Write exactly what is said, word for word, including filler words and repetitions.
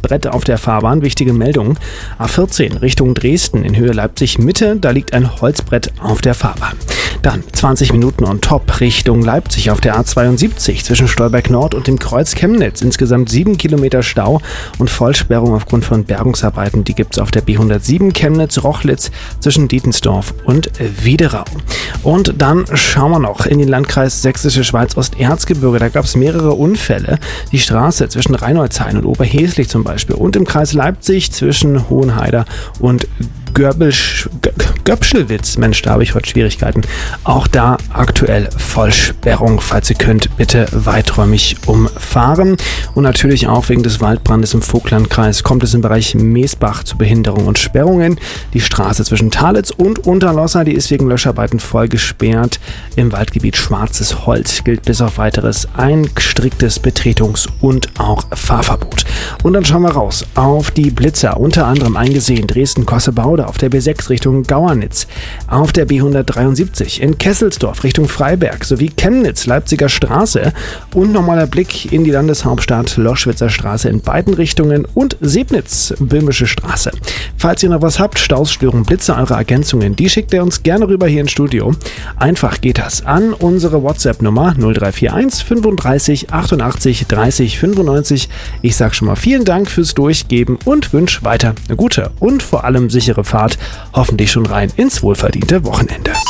Holzbrett auf der Fahrbahn. Wichtige Meldung. A vierzehn Richtung Dresden in Höhe Leipzig-Mitte. Da liegt ein Holzbrett auf der Fahrbahn. Dann zwanzig Minuten on top Richtung Leipzig auf der A zweiundsiebzig zwischen Stolberg Nord und dem Kreuz Chemnitz. Insgesamt sieben Kilometer Stau und Vollsperrung aufgrund von Bergungsarbeiten. Die gibt es auf der B hundertsieben Chemnitz-Rochlitz zwischen Dietensdorf und Wiederau. Und dann schauen wir noch in den Landkreis Sächsische Schweiz-Osterzgebirge. Da gab es mehrere Unfälle. Die Straße zwischen Reinoldshain und Oberheslich zum Beispiel und im Kreis Leipzig zwischen Hohenheider und Görbelsch, Göpschelwitz. Mensch, da habe ich heute Schwierigkeiten. Auch da aktuell Vollsperrung. Falls ihr könnt, bitte weiträumig umfahren. Und natürlich auch wegen des Waldbrandes im Vogtlandkreis kommt es im Bereich Meesbach zu Behinderung und Sperrungen. Die Straße zwischen Talitz und Unterlosser, die ist wegen Löscharbeiten voll gesperrt. Im Waldgebiet Schwarzes Holz gilt bis auf weiteres ein striktes Betretungs- und auch Fahrverbot. Und dann schauen wir raus auf die Blitzer. Unter anderem eingesehen Dresden-Kossebaude auf der B sechs Richtung Gauernitz, auf der B hundertdreiundsiebzig in Kesselsdorf Richtung Freiberg sowie Chemnitz, Leipziger Straße und nochmaler Blick in die Landeshauptstadt Loschwitzer Straße in beiden Richtungen und Sebnitz, Böhmische Straße. Falls ihr noch was habt, Staus, Störungen, Blitzer, eure Ergänzungen, die schickt ihr uns gerne rüber hier ins Studio. Einfach geht das an unsere WhatsApp-Nummer null drei vier eins fünfunddreißig achtundachtzig dreißig fünfundneunzig. Ich sag schon mal vielen Dank fürs Durchgeben und wünsche weiter eine gute und vor allem sichere Fahrt, hoffentlich schon rein ins wohlverdiente Wochenende.